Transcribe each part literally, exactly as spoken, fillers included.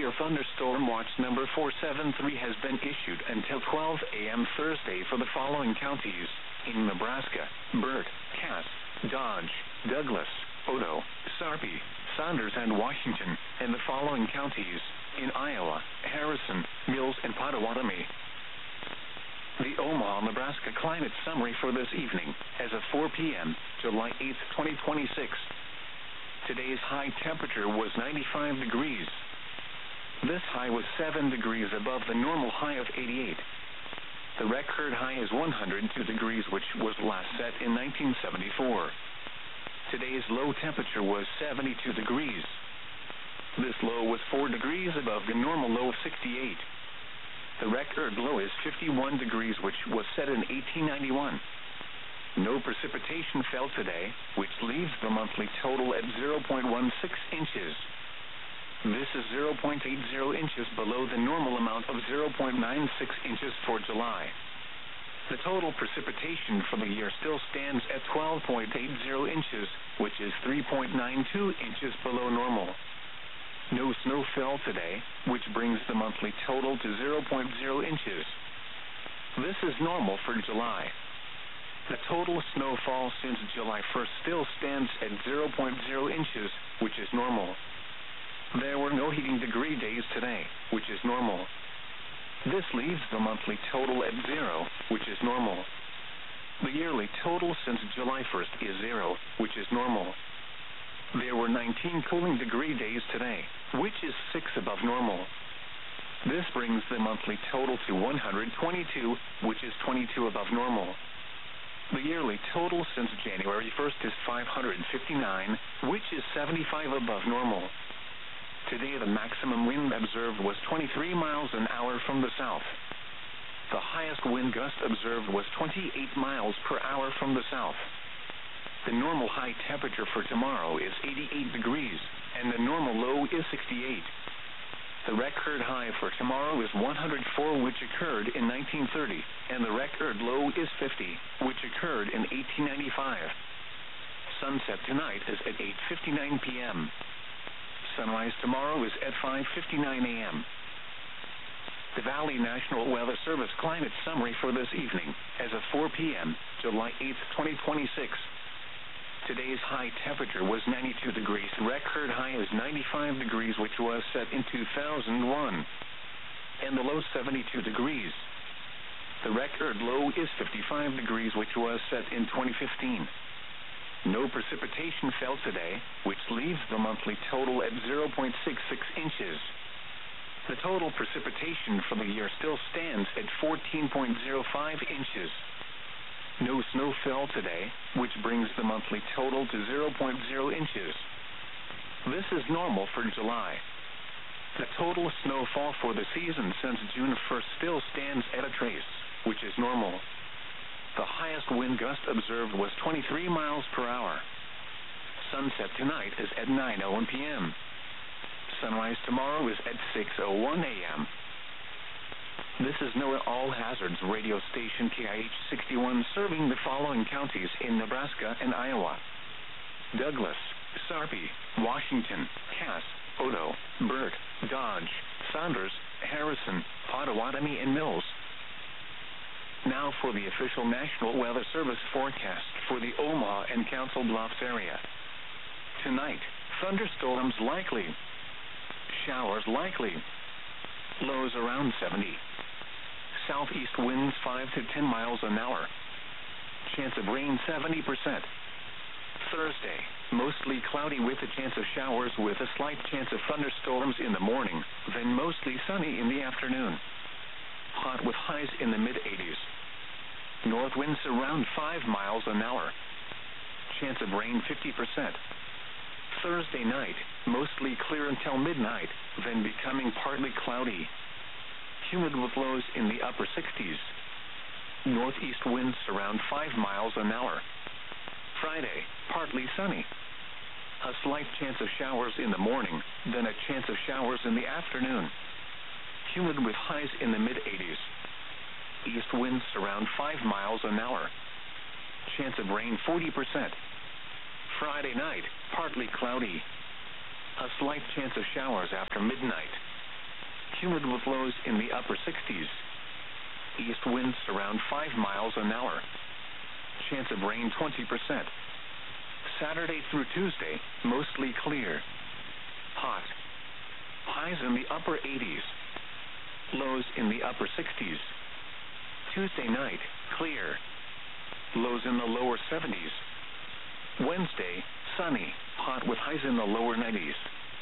Nebraska thunderstorm watch number four seven three has been issued until twelve a.m. Thursday for the following counties in Nebraska: Burt, Cass, Dodge, Douglas, Odo, Sarpy, Saunders, and Washington, and the following counties in Iowa: Harrison, Mills, and Potawatomi. The Omaha, Nebraska climate summary for this evening as of four p.m., July eighth, twenty twenty-six. Today's high temperature was ninety-five degrees. This high was seven degrees above the normal high of eighty-eight. The record high is one hundred two degrees, which was last set in nineteen seventy-four. Today's low temperature was seventy-two degrees. This low was four degrees above the normal low of sixty-eight. The record low is fifty-one degrees, which was set in eighteen ninety-one. No precipitation fell today, which leaves the monthly total at zero point one six inches. This is zero point eight zero inches below the normal amount of zero point nine six inches for July. The total precipitation for the year still stands at twelve point eight zero inches, which is three point nine two inches below normal. No snow fell today, which brings the monthly total to zero point zero inches. This is normal for July. The total snowfall since July first still stands at zero point zero inches, which is normal. There were no heating degree days today, which is normal. This leaves the monthly total at zero, which is normal. The yearly total since July first is zero, which is normal. There were nineteen cooling degree days today, which is six above normal. This brings the monthly total to one hundred twenty-two, which is twenty-two above normal. The yearly total since January first is five hundred fifty-nine, which is seventy-five above normal. Today the maximum wind observed was twenty-three miles an hour from the south. The highest wind gust observed was twenty-eight miles per hour from the south. The normal high temperature for tomorrow is eighty-eight degrees, and the normal low is sixty-eight. The record high for tomorrow is one hundred four, which occurred in nineteen thirty, and the record low is fifty, which occurred in eighteen ninety-five. Sunset tonight is at eight fifty-nine p.m. Sunrise tomorrow is at five fifty-nine a.m. The Valley National Weather Service climate summary for this evening as of four p.m., July eighth, twenty twenty-six. Today's high temperature was ninety-two degrees. Record high is ninety-five degrees, which was set in two thousand one. And the low seventy-two degrees. The record low is fifty-five degrees, which was set in twenty fifteen. No precipitation fell today, which leaves the monthly total at zero point six six inches. The total precipitation for the year still stands at fourteen point zero five inches. No snow fell today, which brings the monthly total to zero point zero inches. This is normal for July. The total snowfall for the season since June first still stands at a trace, which is normal. The highest wind gust observed was twenty-three miles per hour. Sunset tonight is at nine oh one p.m. Sunrise tomorrow is at six oh one a.m. This is NOAA All Hazards radio station K I H sixty-one, serving the following counties in Nebraska and Iowa: Douglas, Sarpy, Washington, Cass, Odo, Burt, Dodge, Saunders, Harrison, Potawatomi, and Mills. Now for the official National Weather Service forecast for the Omaha and Council Bluffs area. Tonight, thunderstorms likely. Showers likely. Lows around seventy. Southeast winds five to ten miles an hour. Chance of rain seventy percent. Thursday, mostly cloudy with a chance of showers with a slight chance of thunderstorms in the morning, then mostly sunny in the afternoon. Hot with highs in the mid eighties. North winds around five miles an hour. Chance of rain fifty percent. Thursday night, mostly clear until midnight, then becoming partly cloudy. Humid with lows in the upper sixties. Northeast winds around five miles an hour. Friday, partly sunny. A slight chance of showers in the morning, then a chance of showers in the afternoon. Humid with highs in the mid eighties. East winds around five miles an hour. Chance of rain forty percent. Friday night, partly cloudy. A slight chance of showers after midnight. humid with lows in the upper sixties. East winds around five miles an hour. Chance of rain twenty percent. Saturday through Tuesday, mostly clear. Hot. Highs in the upper eighties. Lows in the upper sixties. Tuesday night, clear. Lows in the lower seventies. Wednesday, sunny, hot with highs in the lower nineties.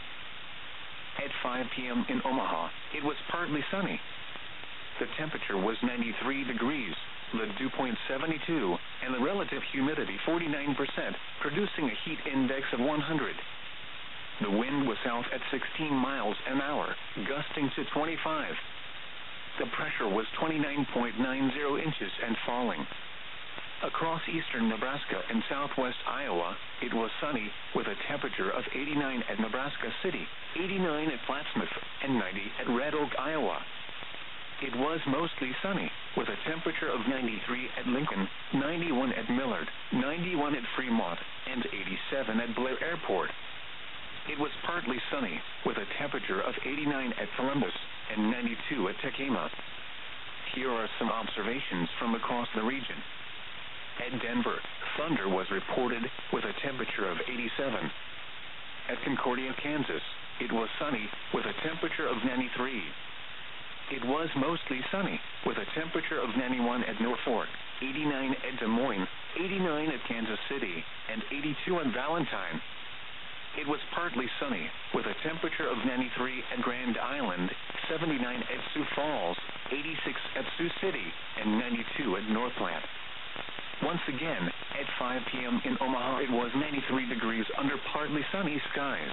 At five p.m. in Omaha, it was partly sunny. The temperature was ninety-three degrees, the dew point seventy-two, and the relative humidity forty-nine percent, producing a heat index of one hundred. The wind was south at sixteen miles an hour, gusting to twenty-five. The pressure was twenty-nine point nine zero inches and falling. Across eastern Nebraska and southwest Iowa, it was sunny, with a temperature of eighty-nine at Nebraska City, eighty-nine at Plattsmouth, and ninety at Red Oak, Iowa. It was mostly sunny, with a temperature of ninety-three at Lincoln, ninety-one at Millard, ninety-one at Fremont, and eighty-seven at Blair Airport. It was partly sunny, with a temperature of eighty-nine at Columbus and ninety-two at Tacoma. Here are some observations from across the region. At Denver, thunder was reported with a temperature of eighty-seven. At Concordia, Kansas, it was sunny with a temperature of ninety-three. It was mostly sunny with a temperature of ninety-one at Norfolk, eighty-nine at Des Moines, eighty-nine at Kansas City, and eighty-two at Valentine. It was partly sunny with a temperature of ninety-three at Grand Island, seventy-nine at Sioux Falls, eighty-six at Sioux City, and ninety-two at Northland. Once again, at five p.m. in Omaha, it was ninety-three degrees under partly sunny skies.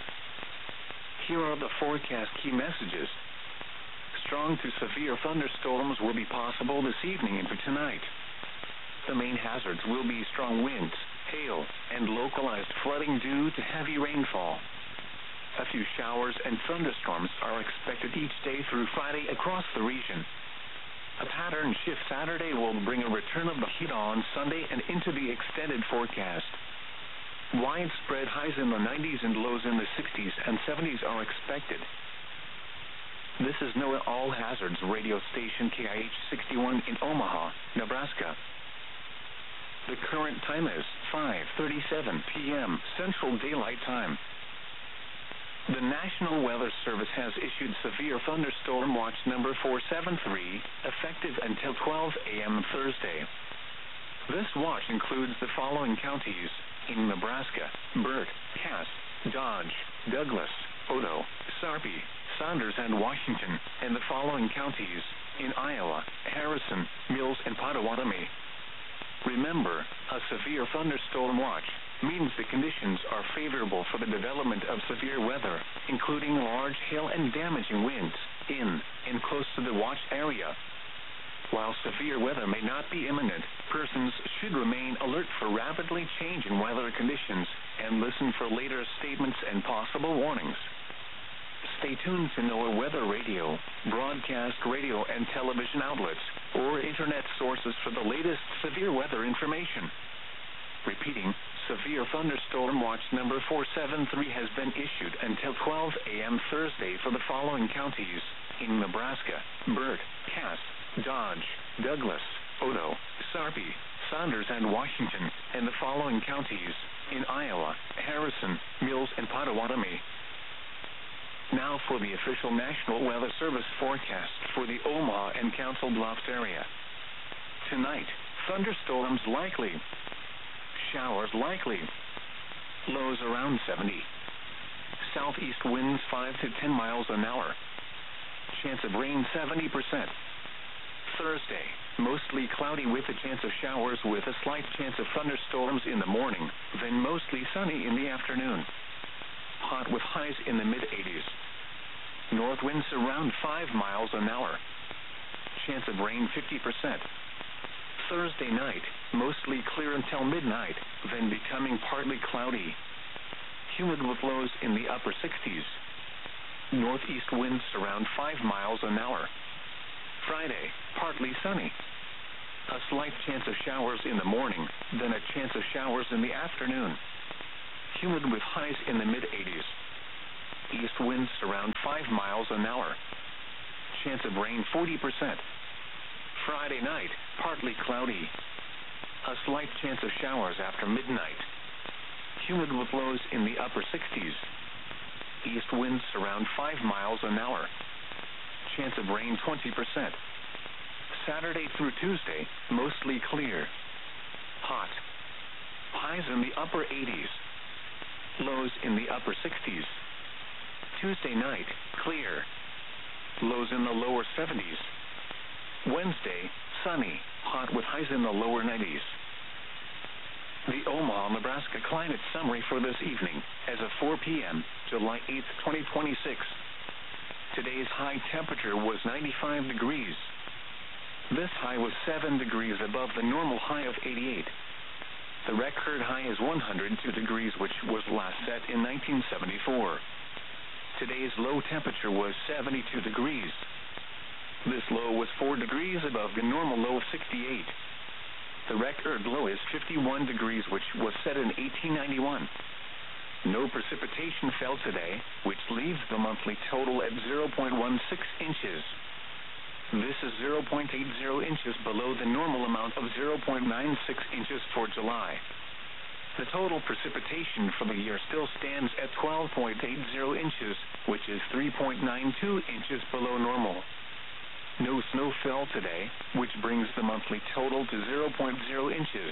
Here are the forecast key messages. Strong to severe thunderstorms will be possible this evening into tonight. The main hazards will be strong winds, hail, and localized flooding due to heavy rainfall. A few showers and thunderstorms are expected each day through Friday across the region. A pattern shift Saturday will bring a return of the heat on Sunday and into the extended forecast. Widespread highs in the nineties and lows in the sixties and seventies are expected. This is NOAA All Hazards radio station K I H sixty-one in Omaha, Nebraska. The current time is five thirty-seven p.m. Central Daylight Time. The National Weather Service has issued severe thunderstorm watch number four seven three, effective until twelve a.m. Thursday. This watch includes the following counties in Nebraska: Burt, Cass, Dodge, Douglas, Odo, Sarpy, Saunders, and Washington, and the following counties in Iowa: Harrison, Mills, and Pottawatomie. Remember, a severe thunderstorm watch means the conditions are favorable for the development of severe weather, including large hail and damaging winds, in and close to the watch area. While severe weather may not be imminent, persons should remain alert for rapidly changing weather conditions and listen for later statements and possible warnings. Stay tuned to NOAA Weather Radio, broadcast radio and television outlets, or internet sources for the latest severe weather information. Repeating, severe thunderstorm watch number four seven three has been issued until twelve a.m. Thursday for the following counties in Nebraska: Burt, Cass, Dodge, Douglas, Odo, Sarpy, Saunders, and Washington, and the following counties in Iowa: Harrison, Mills, and Pottawatomie. Now for the official National Weather Service forecast for the Omaha and Council Bluffs area. Tonight, thunderstorms likely. Showers likely. Lows around seventy. Southeast winds five to ten miles an hour. Chance of rain seventy percent. Thursday, mostly cloudy with a chance of showers with a slight chance of thunderstorms in the morning, then mostly sunny in the afternoon. Hot with highs in the mid-eighties. North winds around five miles an hour. Chance of rain fifty percent. Thursday night, mostly clear until midnight, then becoming partly cloudy. Humid with lows in the upper sixties. Northeast winds around five miles an hour. Friday, partly sunny. A slight chance of showers in the morning, then a chance of showers in the afternoon. Humid with highs in the mid-eighties. East winds around five miles an hour. chance of rain forty percent. Friday night, partly cloudy. A slight chance of showers after midnight. Humid with lows in the upper sixties. East winds around five miles an hour. Chance of rain twenty percent. Saturday through Tuesday, mostly clear. Hot. Highs in the upper eighties. Lows in the upper sixties. Tuesday night, clear. Lows in the lower seventies. Wednesday, sunny, hot with highs in the lower nineties. The Omaha, Nebraska climate summary for this evening, as of four p.m., July eighth, twenty twenty-six. Today's high temperature was ninety-five degrees. This high was seven degrees above the normal high of eighty-eight. The record high is one hundred two degrees, which was last set in nineteen seventy-four. Today's low temperature was seventy-two degrees. This low was four degrees above the normal low of sixty-eight. The record low is fifty-one degrees, which was set in eighteen ninety-one. No precipitation fell today, which leaves the monthly total at zero point one six inches. This is zero point eight zero inches below the normal amount of zero point nine six inches for July. The total precipitation for the year still stands at twelve point eight zero inches, which is three point nine two inches below normal. No snow fell today, which brings the monthly total to zero point zero inches.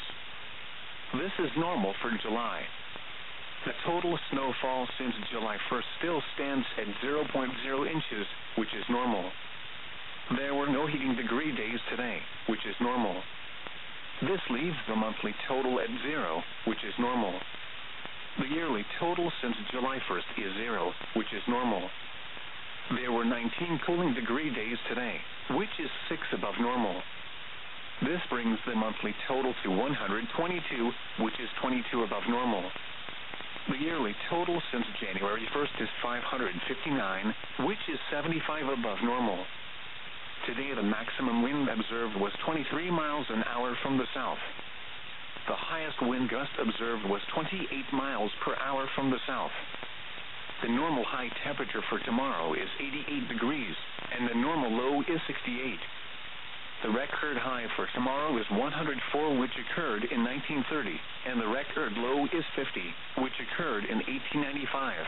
This is normal for July. The total snowfall since July first still stands at zero point zero inches, which is normal. There were no heating degree days today, which is normal. This leaves the monthly total at zero, which is normal. The yearly total since July first is zero, which is normal. There were nineteen cooling degree days today, which is six above normal. This brings the monthly total to one hundred twenty-two, which is twenty-two above normal. The yearly total since January first is five hundred fifty-nine, which is seventy-five above normal. Today the maximum wind observed was twenty-three miles an hour from the south. The highest wind gust observed was twenty-eight miles per hour from the south. The normal high temperature for tomorrow is eighty-eight degrees, and the normal low is sixty-eight. The record high for tomorrow is one hundred four, which occurred in nineteen thirty, and the record low is fifty, which occurred in eighteen ninety-five.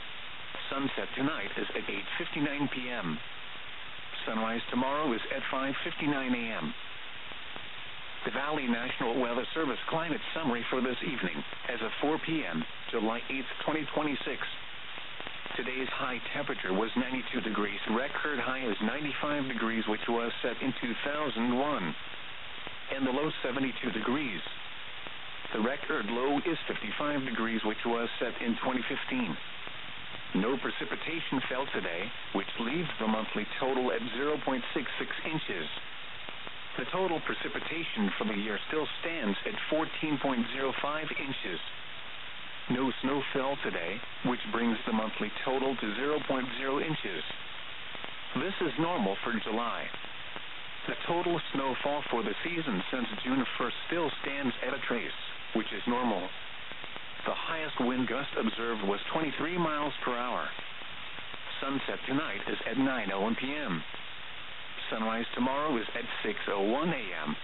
Sunset tonight is at eight fifty-nine p.m. Sunrise tomorrow is at five fifty-nine a.m. The Valley National Weather Service climate summary for this evening, as of four p.m., July eighth, twenty twenty-six. Today's high temperature was ninety-two degrees. Record high is ninety-five degrees, which was set in two thousand one. And the low seventy-two degrees. The record low is fifty-five degrees, which was set in twenty fifteen. No precipitation fell today, which leaves the monthly total at zero point six six inches. The total precipitation for the year still stands at fourteen point zero five inches. No snow fell today, which brings the monthly total to zero point zero inches. This is normal for July. The total snowfall for the season since June first still stands at a trace, which is normal. The highest wind gust observed was twenty-three miles per hour. Sunset tonight is at nine oh one p.m. Sunrise tomorrow is at six oh one a.m.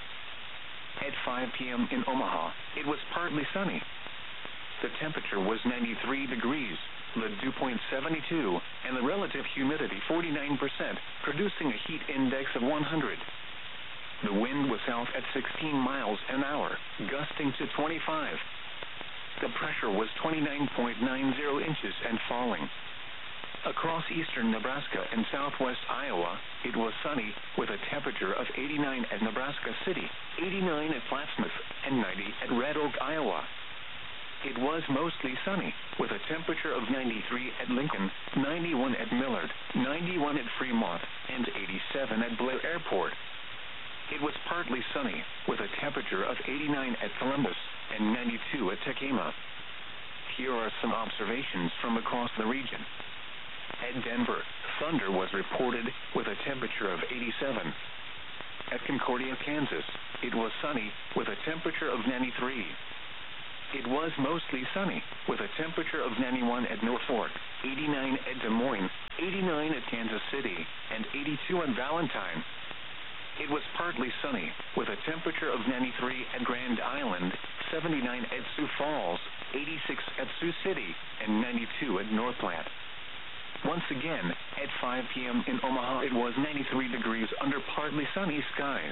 At five p.m. in Omaha, it was partly sunny. The temperature was ninety-three degrees, the dew point seventy-two, and the relative humidity forty-nine percent, producing a heat index of one hundred. The wind was south at sixteen miles an hour, gusting to twenty-five. The pressure was twenty-nine point nine zero inches and falling. Across eastern Nebraska and southwest Iowa, it was sunny, with a temperature of eighty-nine at Nebraska City, eighty-nine at Plattsmouth, and ninety at Red Oak, Iowa. It was mostly sunny, with a temperature of ninety-three at Lincoln, ninety-one at Millard, ninety-one at Fremont, and eighty-seven at Blair Airport. It was partly sunny, with a temperature of eighty-nine at Columbus and ninety-two at Tacoma. Here are some observations from across the region. At Denver, thunder was reported with a temperature of eighty-seven. At Concordia, Kansas, it was sunny with a temperature of ninety-three. It was mostly sunny with a temperature of ninety-one at Norfolk, eighty-nine at Des Moines, eighty-nine at Kansas City, and eighty-two seventy-two at Valentine. It was partly sunny, with a temperature of ninety-three at Grand Island, seventy-nine at Sioux Falls, eighty-six at Sioux City, and ninety-two at Northplant. Once again, at five p.m. in Omaha, it was ninety-three degrees under partly sunny skies.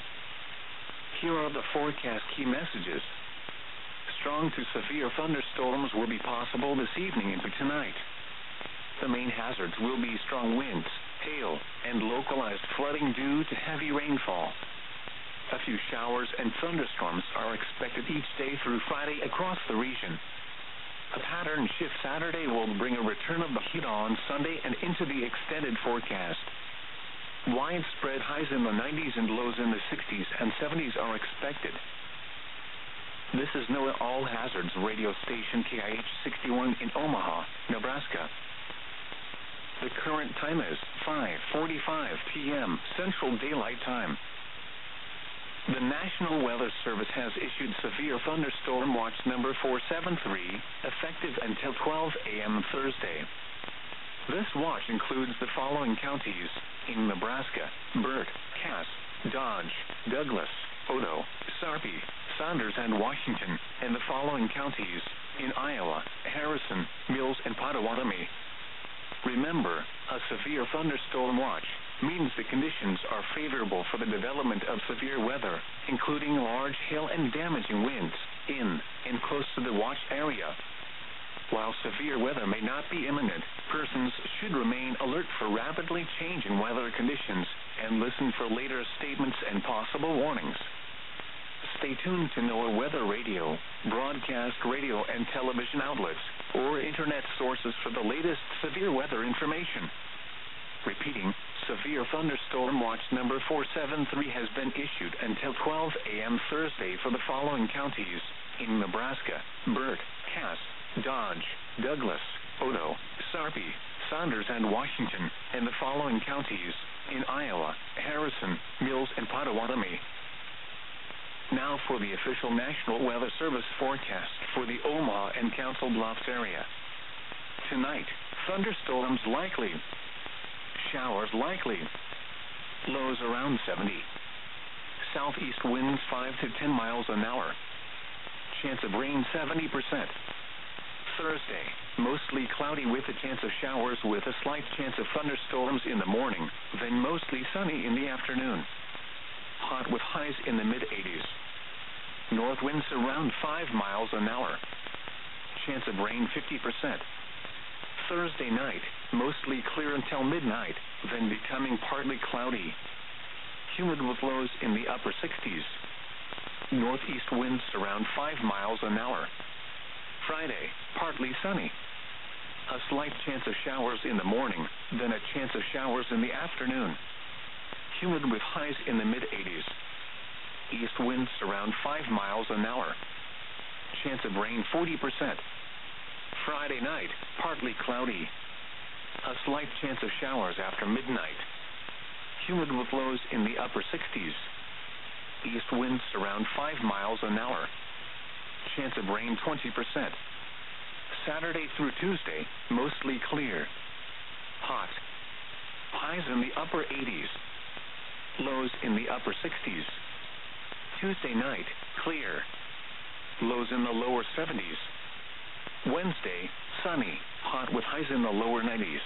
Here are the forecast key messages. Strong to severe thunderstorms will be possible this evening into tonight. The main hazards will be strong winds, hail, and localized flooding due to heavy rainfall. A few showers and thunderstorms are expected each day through Friday across the region. A pattern shift Saturday will bring a return of the heat on Sunday and into the extended forecast. Widespread highs in the nineties and lows in the sixties and seventies are expected. This is NOAA All Hazards radio station K I H sixty-one in Omaha, Nebraska. The current time is five forty-five p.m. Central Daylight Time. The National Weather Service has issued severe thunderstorm watch number four seven three, effective until twelve a.m. Thursday. This watch includes the following counties in Nebraska: Burt, Cass, Dodge, Douglas, Odo, Sarpy, Saunders, and Washington, and the following counties in Iowa: Harrison, Mills, and Potawatomi. Remember, a severe thunderstorm watch means the conditions are favorable for the development of severe weather, including large hail and damaging winds, in and close to the watch area. While severe weather may not be imminent, persons should remain alert for rapidly changing weather conditions and listen for later statements and possible warnings. Stay tuned to NOAA Weather Radio, broadcast radio and television outlets, or internet sources for the latest severe weather information. Repeating, severe thunderstorm watch number four seven three has been issued until twelve a.m. Thursday for the following counties in Nebraska: Burt, Cass, Dodge, Douglas, Odo, Sarpy, Saunders, and Washington, and the following counties in Iowa: Harrison, Mills, and Potawatomi. Now for the official National Weather Service forecast for the Omaha and Council Bluffs area. Tonight, thunderstorms likely. Showers likely. Lows around seventy. Southeast winds five to ten miles an hour. Chance of rain seventy percent. Thursday, mostly cloudy with a chance of showers with a slight chance of thunderstorms in the morning, then mostly sunny in the afternoon. Hot with highs in the mid-eighties. North winds around five miles an hour. Chance of rain fifty percent. Thursday night, mostly clear until midnight, then becoming partly cloudy. Humid with lows in the upper sixties. Northeast winds around five miles an hour. Friday, partly sunny. A slight chance of showers in the morning, then a chance of showers in the afternoon. Humid with highs in the mid-eighties. East winds around five miles an hour. Chance of rain forty percent. Friday night, partly cloudy. A slight chance of showers after midnight. Humid with lows in the upper sixties. East winds around five miles an hour. Chance of rain twenty percent. Saturday through Tuesday, mostly clear. Hot. Highs in the upper eighties. Lows in the upper sixties. Tuesday night, clear. Lows in the lower seventies. Wednesday, sunny, hot with highs in the lower nineties.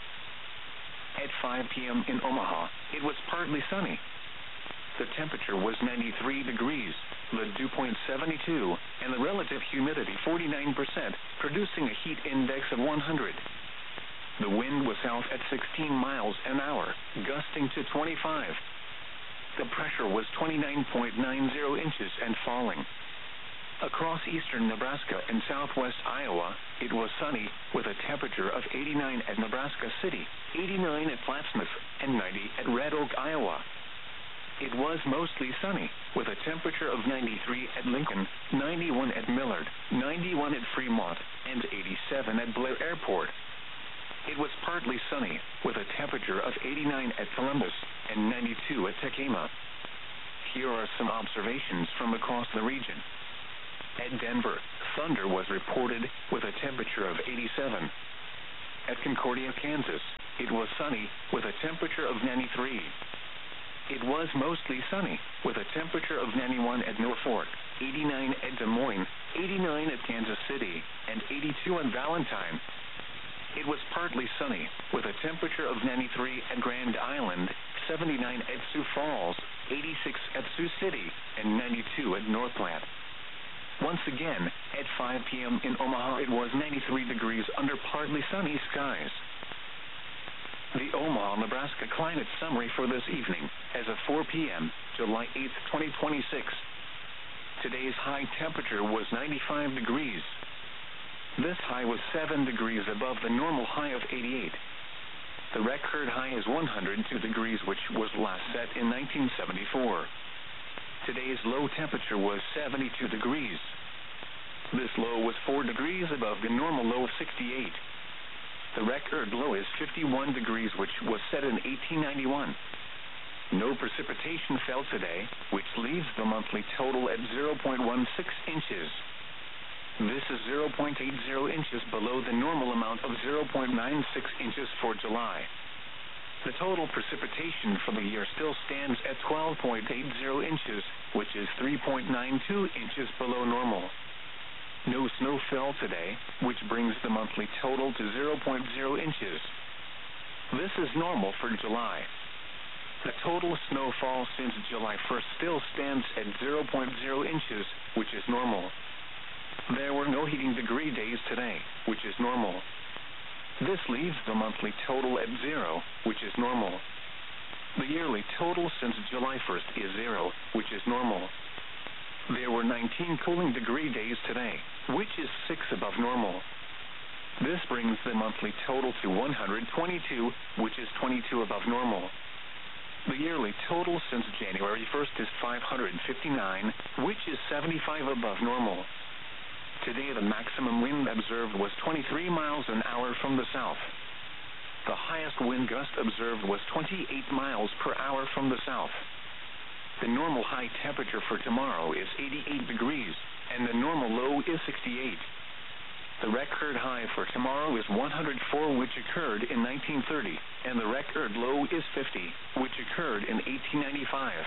At five p.m. in Omaha, it was partly sunny. The temperature was ninety-three degrees, the dew point seventy-two, and the relative humidity forty-nine percent, producing a heat index of one hundred. The wind was south at sixteen miles an hour, gusting to twenty-five. The pressure was twenty-nine point nine zero inches and falling. Across eastern Nebraska and southwest Iowa, it was sunny, with a temperature of eighty-nine at Nebraska City, eighty-nine at Plattsmouth, and ninety at Red Oak, Iowa. It was mostly sunny, with a temperature of ninety-three at Lincoln, ninety-one at Millard, ninety-one at Fremont, and eighty-seven at Blair Airport. It was partly sunny, with a temperature of eighty-nine at Columbus and ninety-two at Tekema. Here are some observations from across the region. At Denver, thunder was reported with a temperature of eighty-seven. At Concordia, Kansas, It was sunny, with a temperature of ninety-three. It was mostly sunny, with a temperature of ninety-one at Norfolk, eighty-nine at Des Moines, eighty-nine at Kansas City, and eighty-two at Valentine. It was partly sunny, with a temperature of ninety-three at Grand Island, seventy-nine at Sioux Falls, eighty-six at Sioux City, and ninety-two at North Platte. Once again, at five p.m. in Omaha, it was ninety-three degrees under partly sunny skies. The Omaha, Nebraska climate summary for this evening, as of four p.m., July eighth, twenty twenty-six. Today's high temperature was ninety-five degrees. This high was seven degrees above the normal high of eighty-eight. The record high is one hundred two degrees, which was last set in nineteen seventy-four. Today's low temperature was seventy-two degrees. This low was four degrees above the normal low of sixty-eight. The record low is fifty-one degrees, which was set in eighteen ninety-one. No precipitation fell today, which leaves the monthly total at zero point one six inches. This is zero point eight zero inches below the normal amount of zero point nine six inches for July. The total precipitation for the year still stands at twelve point eight zero inches, which is three point nine two inches below normal. No snow fell today, which brings the monthly total to zero point zero inches. This is normal for July. The total snowfall since July first still stands at zero point zero inches, which is normal. There were no heating degree days today, which is normal. This leaves the monthly total at zero, which is normal. The yearly total since July first is zero, which is normal. There were nineteen cooling degree days today, which is six above normal. This brings the monthly total to one hundred twenty-two, which is twenty-two above normal. The yearly total since January first is five hundred fifty-nine, which is seventy-five above normal. Today the maximum wind observed was twenty-three miles an hour from the south. The highest wind gust observed was twenty-eight miles per hour from the south. The normal high temperature for tomorrow is eighty-eight degrees, and the normal low is sixty-eight. The record high for tomorrow is one hundred four, which occurred in nineteen thirty, and the record low is fifty, which occurred in eighteen ninety-five.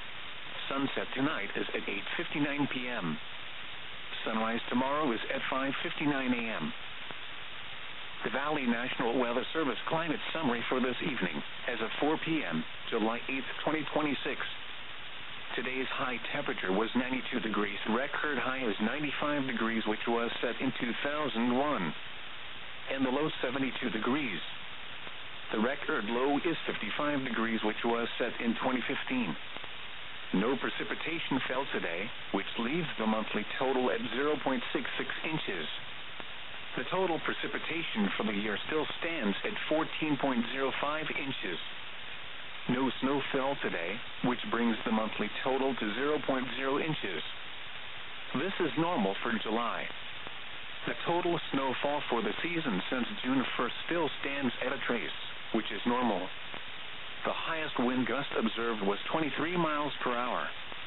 Sunset tonight is at eight fifty-nine p.m. Sunrise tomorrow is at five fifty-nine a.m. The Valley National Weather Service climate summary for this evening, as of four p.m., July eighth, twenty twenty-six. Today's high temperature was ninety-two degrees. Record high is ninety-five degrees, which was set in two thousand one. And the low seventy-two degrees. The record low is fifty-five degrees, which was set in twenty fifteen. No precipitation fell today, which leaves the monthly total at zero point six six inches. The total precipitation for the year still stands at fourteen point zero five inches. No snow fell today, which brings the monthly total to zero point zero inches. This is normal for July. The total snowfall for the season since June first still stands at a trace, which is normal. The highest wind gust observed was twenty-three miles per hour.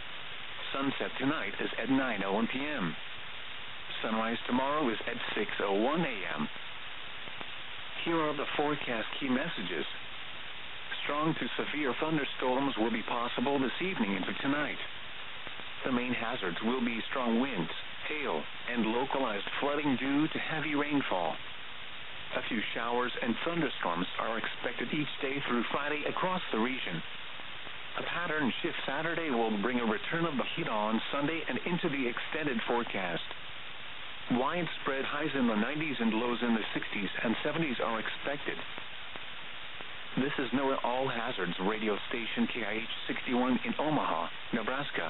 Sunset tonight is at nine oh one p.m. Sunrise tomorrow is at six oh one a.m. Here are the forecast key messages. Strong to severe thunderstorms will be possible this evening into tonight. The main hazards will be strong winds, hail, and localized flooding due to heavy rainfall. A few showers and thunderstorms are expected each day through Friday across the region. A pattern shift Saturday will bring a return of the heat on Sunday and into the extended forecast. Widespread highs in the nineties and lows in the sixties and seventies are expected. This is NOAA All Hazards radio station K I H sixty-one in Omaha, Nebraska.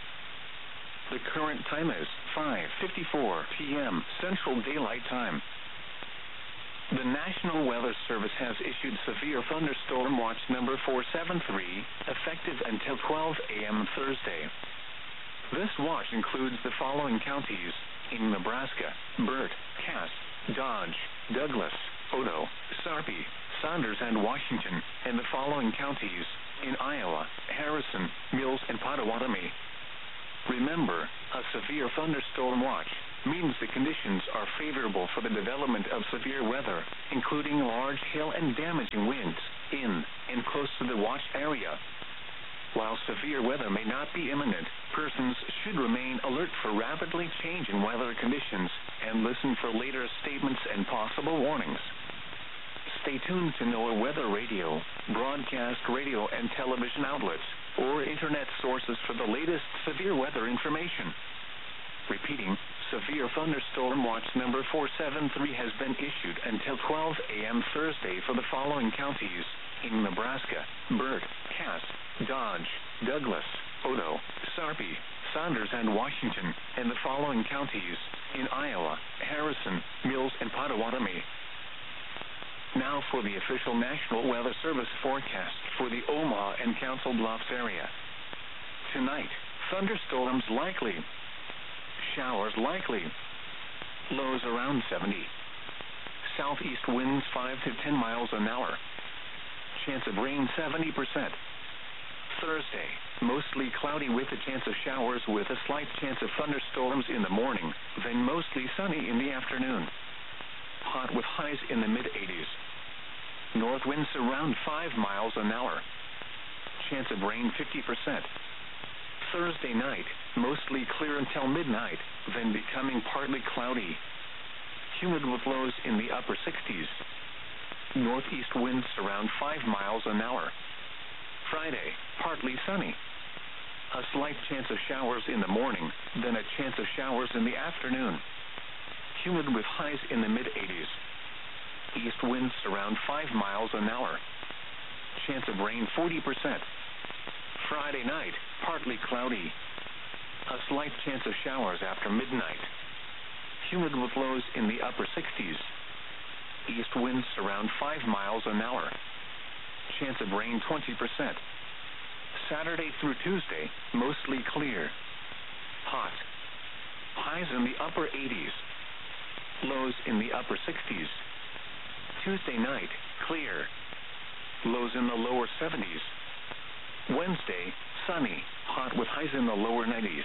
The current time is five fifty-four p.m. Central Daylight Time. The National Weather Service has issued severe thunderstorm watch number four seven three, effective until twelve a.m. Thursday. This watch includes the following counties in Nebraska: Burt, Cass, Dodge, Douglas, Odo, Sarpy, Saunders, and Washington, and the following counties in Iowa: Harrison, Mills, and Pottawatomie. Remember, a severe thunderstorm watch means the conditions are favorable for the development of severe weather, including large hail and damaging winds, in and close to the watch area. While severe weather may not be imminent, persons should remain alert for rapidly changing weather conditions and listen for later statements and possible warnings. Stay tuned to NOAA Weather Radio, broadcast radio and television outlets, or internet sources for the latest severe weather information. Repeating, severe thunderstorm watch number four seven three has been issued until twelve a.m. Thursday for the following counties in Nebraska: Burt, Cass, Dodge, Douglas, Odo, Sarpy, Saunders, and Washington, and the following counties in Iowa: Harrison, Mills, and Potawatomi. Now for the official National Weather Service forecast for the Omaha and Council Bluffs area. Tonight, thunderstorms likely. Showers likely. Lows around seventy. Southeast winds five to ten miles an hour. Chance of rain seventy percent. Thursday, mostly cloudy with a chance of showers with a slight chance of thunderstorms in the morning, then mostly sunny in the afternoon. Hot with highs in the mid eighties. North winds around five miles an hour. Chance of rain fifty percent. Thursday night, mostly clear until midnight, then becoming partly cloudy. Humid with lows in the upper sixties. Northeast winds around five miles an hour. Friday, partly sunny. A slight chance of showers in the morning, then a chance of showers in the afternoon. Humid with highs in the mid eighties. East winds around five miles an hour. Chance of rain forty percent. Friday night, partly cloudy. A slight chance of showers after midnight. Humid with lows in the upper sixties. East winds around five miles an hour. Chance of rain twenty percent. Saturday through Tuesday, mostly clear. Hot. Highs in the upper eighties. Lows in the upper sixties. Tuesday night, clear. Lows in the lower seventies. Wednesday, sunny, hot with highs in the lower nineties.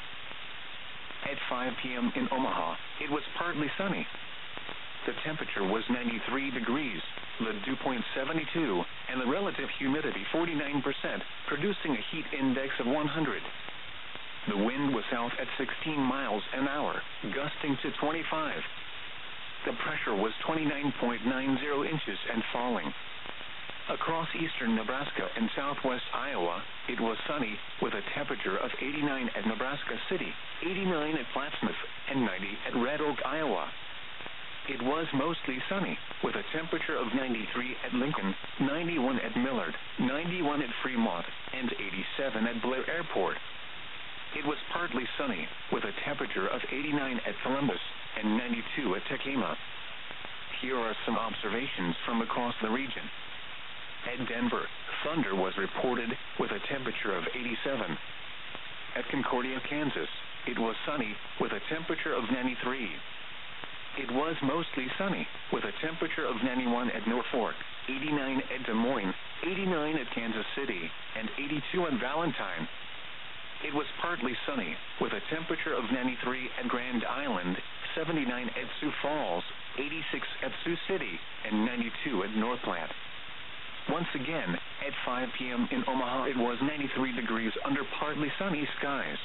At five p.m. in Omaha, it was partly sunny. The temperature was ninety-three degrees, the dew point seventy-two, and the relative humidity forty-nine percent, producing a heat index of one hundred. The wind was south at sixteen miles an hour, gusting to twenty-five. The pressure was twenty-nine point nine zero inches and falling. Across eastern Nebraska and southwest Iowa, it was sunny with a temperature of eighty-nine at Nebraska City, eighty-nine at Plattsmouth, and ninety at Red Oak, Iowa. It was mostly sunny with a temperature of ninety-three at Lincoln, ninety-one at Millard, ninety-one at Fremont, and eighty-seven at Blair Airport. It was partly sunny with a temperature of eighty-nine at Columbus and ninety-two at Tacoma. Here are some observations from across the region. At Denver, thunder was reported with a temperature of eighty-seven. At Concordia, Kansas, it was sunny with a temperature of ninety-three. It was mostly sunny with a temperature of ninety-one at Norfolk, eighty-nine at Des Moines, eighty-nine at Kansas City, and eighty-two at Valentine. It was partly sunny with a temperature of ninety-three at Grand Island, seventy-nine at Sioux Falls, eighty-six at Sioux City, and ninety-two at Northplant. Once again, at five p.m. in Omaha, it was ninety-three degrees under partly sunny skies.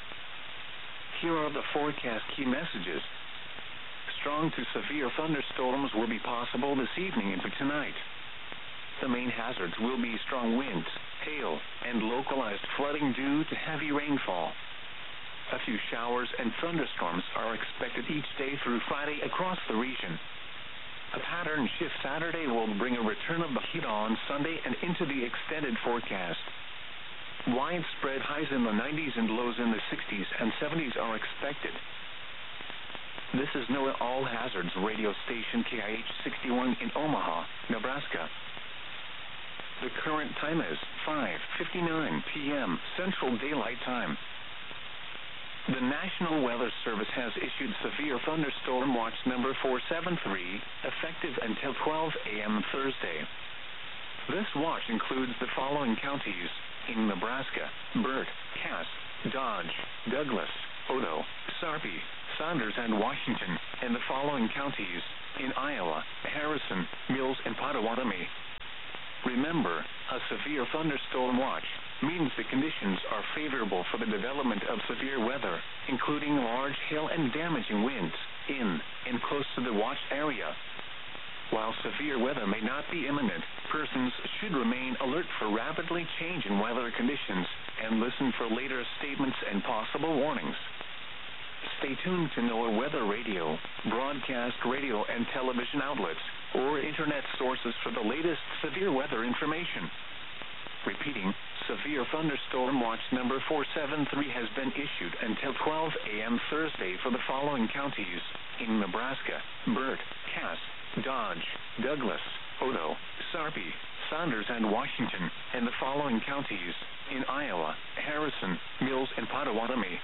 Here are the forecast key messages. Strong to severe thunderstorms will be possible this evening into tonight. The main hazards will be strong winds, hail, and localized flooding due to heavy rainfall. A few showers and thunderstorms are expected each day through Friday across the region. A pattern shift Saturday will bring a return of the heat on Sunday and into the extended forecast. Widespread highs in the nineties and lows in the sixties and seventies are expected. This is NOAA All Hazards radio station K I H sixty-one in Omaha, Nebraska. The current time is five fifty-nine p.m. Central Daylight Time. The National Weather Service has issued severe thunderstorm watch number four seven three, effective until twelve a.m. Thursday. This watch includes the following counties in Nebraska: Burt, Cass, Dodge, Douglas, Odo, Sarpy, Saunders, and Washington, and the following counties in Iowa, Harrison, Mills, and Potawatomi. Remember, a severe thunderstorm watch means the conditions are favorable for the development of severe weather, including large hail and damaging winds in and close to the watched area. While severe weather may not be imminent, persons should remain alert for rapidly changing weather conditions and listen for later statements and possible warnings. Stay tuned to NOAA Weather Radio, broadcast radio and television outlets, or internet sources for the latest severe weather information. Repeating, severe thunderstorm watch number four seven three has been issued until twelve a.m. Thursday for the following counties in Nebraska: Burt, Cass, Dodge, Douglas, Odo, Sarpy, Saunders, and Washington, and the following counties in Iowa, Harrison, Mills, and Potawatomi.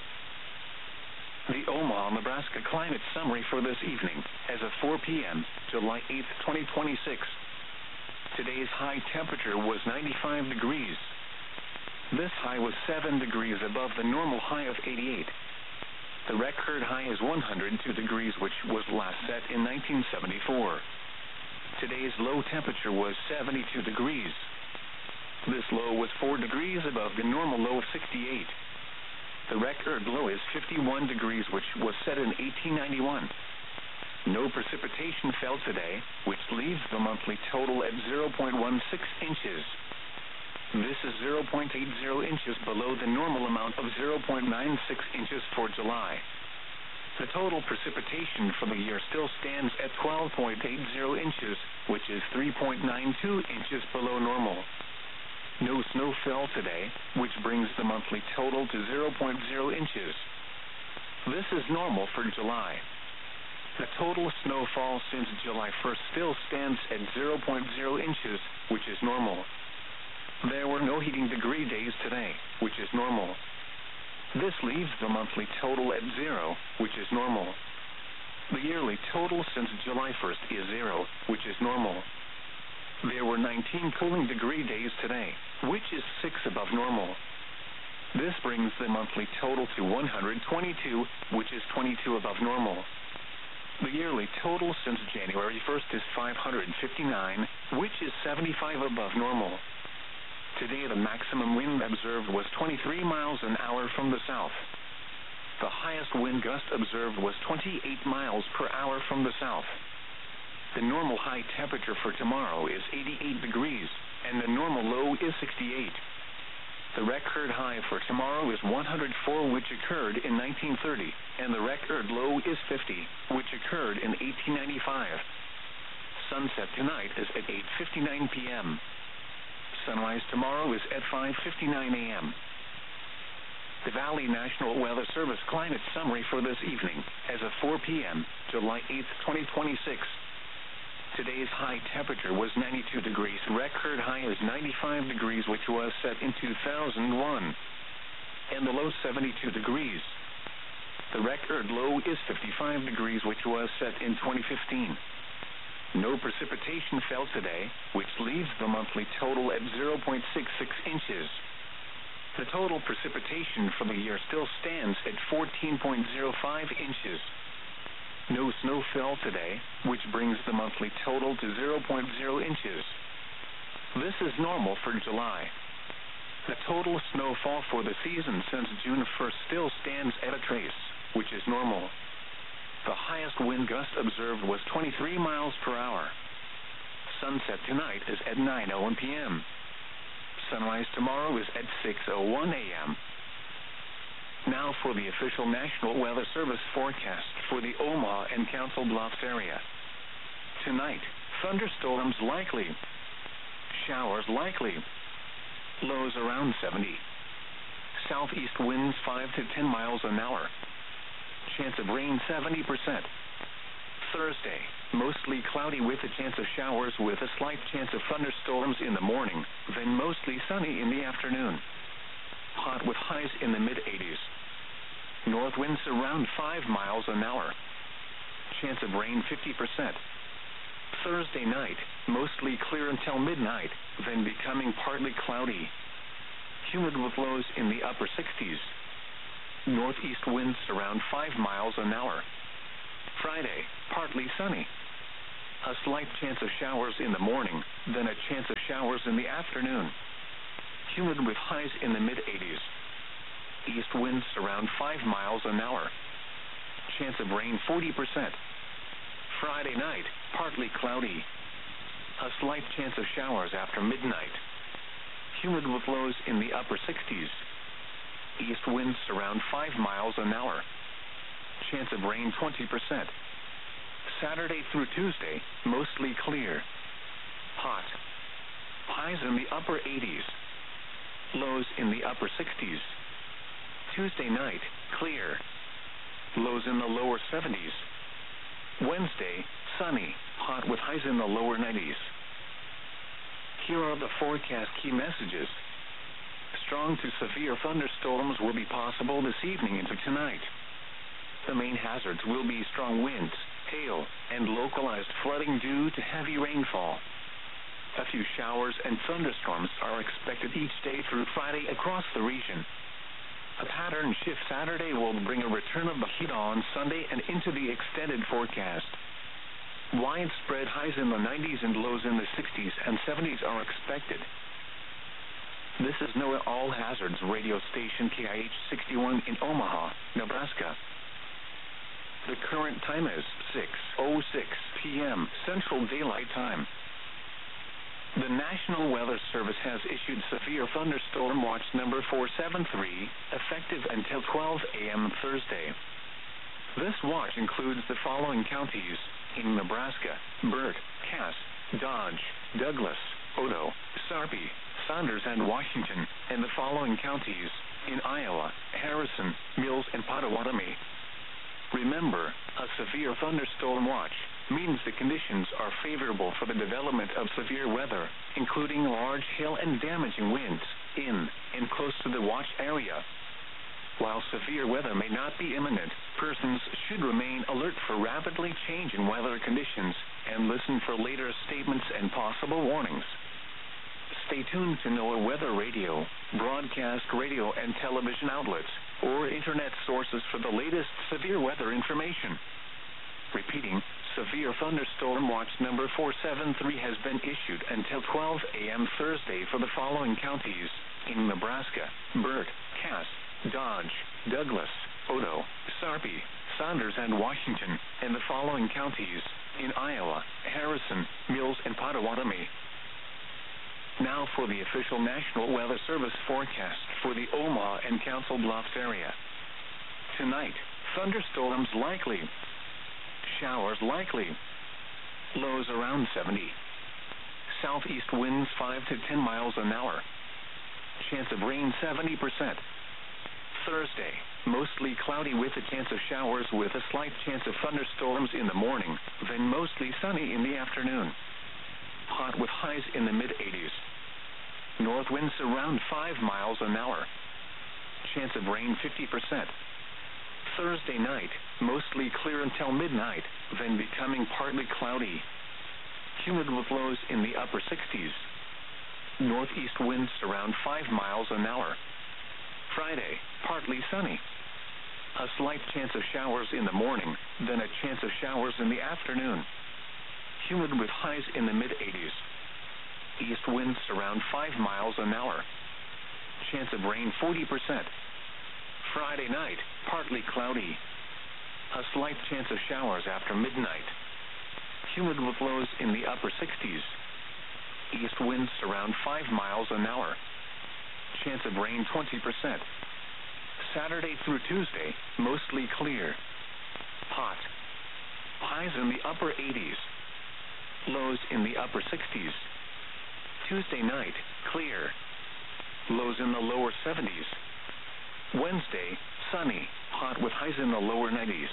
The Omaha, Nebraska climate summary for this evening as of four p.m., July eighth, twenty twenty-six. Today's high temperature was ninety-five degrees. This high was seven degrees above the normal high of eighty-eight. The record high is one hundred two degrees, which was last set in nineteen seventy-four. Today's low temperature was seventy-two degrees. This low was four degrees above the normal low of sixty-eight. The record low is fifty-one degrees, which was set in eighteen ninety-one. No precipitation fell today, which leaves the monthly total at zero point one six inches. This is zero point eight zero inches below the normal amount of zero point nine six inches for July. The total precipitation for the year still stands at twelve point eight zero inches, which is three point nine two inches below normal. No snow fell today, which brings the monthly total to zero point zero inches. This is normal for July. The total snowfall since July first still stands at zero point zero inches, which is normal. There were no heating degree days today, which is normal. This leaves the monthly total at zero, which is normal. The yearly total since July first is zero, which is normal. There were nineteen cooling degree days today, which is six above normal. This brings the monthly total to one hundred twenty-two, which is twenty-two above normal. The yearly total since January first is five hundred fifty-nine, which is seventy-five above normal. Today the maximum wind observed was twenty-three miles an hour from the south. The highest wind gust observed was twenty-eight miles per hour from the south. The normal high temperature for tomorrow is eighty-eight degrees, and the normal low is sixty-eight. The record high for tomorrow is one hundred four, which occurred in nineteen thirty, and the record low is fifty, which occurred in eighteen ninety-five. Sunset tonight is at eight fifty-nine p.m. Sunrise tomorrow is at five fifty-nine a.m. The Valley National Weather Service climate summary for this evening as of four p.m., July eighth, twenty twenty-six. Today's high temperature was ninety-two degrees. Record high is ninety-five degrees, which was set in two thousand one. And the low seventy-two degrees. The record low is fifty-five degrees, which was set in twenty fifteen. No precipitation fell today, which leaves the monthly total at zero point six six inches. The total precipitation for the year still stands at fourteen point zero five inches. No snow fell today, which brings the monthly total to zero point zero inches. This is normal for July. The total snowfall for the season since June first still stands at a trace, which is normal. The highest wind gust observed was twenty-three miles per hour. Sunset tonight is at nine oh one p.m. Sunrise tomorrow is at six oh one a.m. Now for the official National Weather Service forecast for the Omaha and Council Bluffs area. Tonight, thunderstorms likely. Showers likely. Lows around seventy. Southeast winds five to ten miles an hour. Chance of rain seventy percent. Thursday, mostly cloudy with a chance of showers with a slight chance of thunderstorms in the morning, then mostly sunny in the afternoon. Hot with highs in the mid eighties. North winds around five miles an hour. Chance of rain fifty percent. Thursday night, mostly clear until midnight, then becoming partly cloudy. Humid with lows in the upper sixties. Northeast winds around five miles an hour. Friday, partly sunny. A slight chance of showers in the morning, then a chance of showers in the afternoon. Humid with highs in the mid eighties. East winds around five miles an hour. Chance of rain forty percent. Friday night, partly cloudy. A slight chance of showers after midnight. Humid with lows in the upper sixties. East winds around five miles an hour. Chance of rain twenty percent. Saturday through Tuesday, mostly clear. Hot. Highs in the upper eighties. Lows in the upper sixties. Tuesday night, clear. Lows in the lower seventies. Wednesday, sunny, hot with highs in the lower nineties. Here are the forecast key messages. Strong to severe thunderstorms will be possible this evening into tonight. The main hazards will be strong winds, hail, and localized flooding due to heavy rainfall. A few showers and thunderstorms are expected each day through Friday across the region. A pattern shift Saturday will bring a return of the heat on Sunday and into the extended forecast. Widespread highs in the nineties and lows in the sixties and seventies are expected. This is NOAA All Hazards radio station K I H sixty-one in Omaha, Nebraska. The current time is six oh six p.m. Central Daylight Time. The National Weather Service has issued severe thunderstorm watch number four seven three, effective until twelve a.m. Thursday. This watch includes the following counties in Nebraska: Burt, Cass, Dodge, Douglas, Odo, Sarpy, Saunders, and Washington, and the following counties in Iowa: Harrison, Mills, and Pottawatomie. Remember, a severe thunderstorm watch means the conditions are favorable for the development of severe weather, including large hail and damaging winds, in and close to the watch area. While severe weather may not be imminent, persons should remain alert for rapidly changing weather conditions and listen for later statements and possible warnings. Stay tuned to NOAA Weather Radio, broadcast radio and television outlets, or internet sources for the latest severe weather information. Repeating, severe thunderstorm watch number four seven three has been issued until twelve a.m. Thursday for the following counties in Nebraska: Burt, Cass, Dodge, Douglas, Odo, Sarpy, Saunders, and Washington, and the following counties in Iowa: Harrison, Mills, and Pottawatomie. Now for the official National Weather Service forecast for the Omaha and Council Bluffs area. Tonight, thunderstorms likely. Showers likely. Lows around seventy. Southeast winds five to ten miles an hour. Chance of rain seventy percent. Thursday, mostly cloudy with a chance of showers with a slight chance of thunderstorms in the morning, then mostly sunny in the afternoon. Hot with highs in the mid eighties. North winds around five miles an hour. Chance of rain fifty percent. Thursday night, mostly clear until midnight, then becoming partly cloudy. Humid with lows in the upper sixties. Northeast winds around five miles an hour. Friday, partly sunny. A slight chance of showers in the morning, then a chance of showers in the afternoon. Humid with highs in the mid eighties. East winds around five miles an hour. Chance of rain forty percent. Friday night, partly cloudy. A slight chance of showers after midnight. Humid with lows in the upper sixties. East winds around five miles an hour. Chance of rain twenty percent. Saturday through Tuesday, mostly clear. Hot. Highs in the upper eighties. Lows in the upper sixties. Tuesday night, clear. Lows in the lower seventies. Wednesday, sunny, hot with highs in the lower nineties.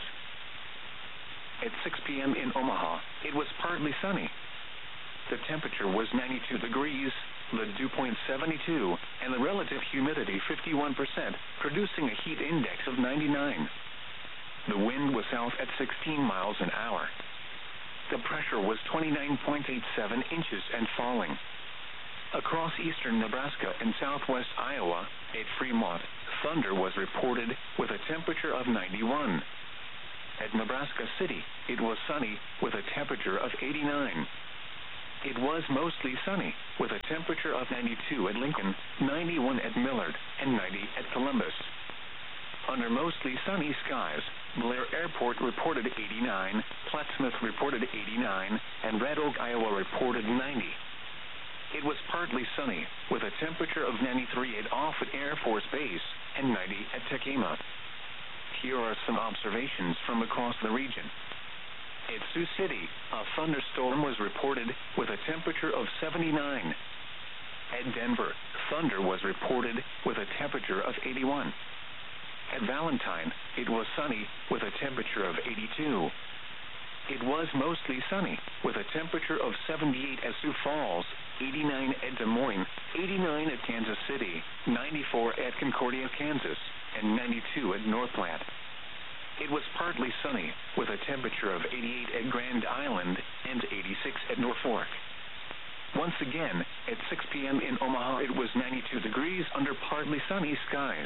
At six p.m. in Omaha, it was partly sunny. The temperature was ninety-two degrees, the dew point seventy-two, and the relative humidity fifty-one percent, producing a heat index of ninety-nine. The wind was south at sixteen miles an hour. The pressure was twenty-nine point eight seven inches and falling. Across eastern Nebraska and southwest Iowa, at Fremont, thunder was reported with a temperature of ninety-one. At Nebraska City, it was sunny with a temperature of eighty-nine. It was mostly sunny with a temperature of ninety-two at Lincoln, ninety-one at Millard, and ninety at Columbus. Under mostly sunny skies, Blair Airport reported eighty-nine, Plattsmouth reported eighty-nine, and Red Oak, Iowa reported ninety. It was partly sunny, with a temperature of ninety-three at Offutt Air Force Base and ninety at Tekema. Here are some observations from across the region. At Sioux City, a thunderstorm was reported with a temperature of seventy-nine. At Denver, thunder was reported with a temperature of eighty-one. At Valentine, it was sunny with a temperature of eighty-two. It was mostly sunny with a temperature of seventy-eight at Sioux Falls, eighty-nine at Des Moines, eighty-nine at Kansas City, ninety-four at Concordia, Kansas, and ninety-two at North Platte. It was partly sunny with a temperature of eighty-eight at Grand Island and eighty-six at Norfolk. Once again, at six p.m. in Omaha, it was ninety-two degrees under partly sunny skies.